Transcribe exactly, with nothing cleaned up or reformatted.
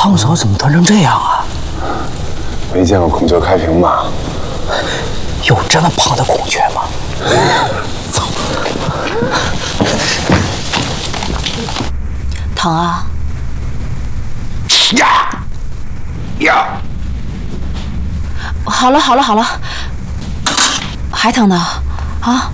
胖嫂怎么团成这样啊？ 没见过孔雀开屏吧？ 有这么胖的孔雀吗？走。 疼啊！ 呀呀！ 好了好了好了，还疼呢？啊？